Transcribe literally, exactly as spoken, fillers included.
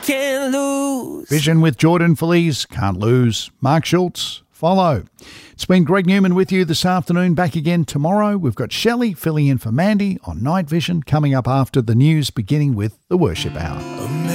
can't lose. Vision with Jordan Feliz, can't lose. Mark Schultz, follow. It's been Greg Newman with you this afternoon. Back again tomorrow. We've got Shelley filling in for Mandy on Night Vision coming up after the news, beginning with the Worship Hour.